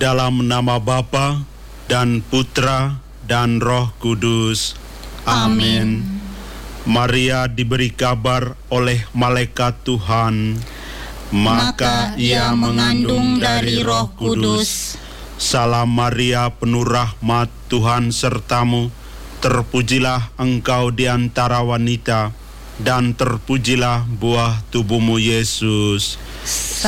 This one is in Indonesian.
dalam nama Bapa dan Putra dan Roh Kudus. Amin. Maria diberi kabar oleh malaikat Tuhan, maka ia mengandung dari Roh Kudus. Salam Maria, penuh rahmat, Tuhan sertamu. Terpujilah engkau di antara wanita, dan terpujilah buah tubuhmu Yesus.